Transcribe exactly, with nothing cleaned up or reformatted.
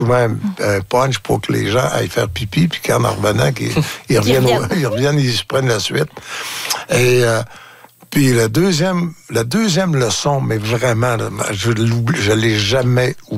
même un punch pour que les gens aillent faire pipi, puis qu'en en revenant, qu'ils, ils, reviennent, ils, reviennent. Au, ils reviennent, ils se prennent la suite. Et euh, puis la deuxième, la deuxième leçon, mais vraiment, là, je ne l'ai jamais oublié.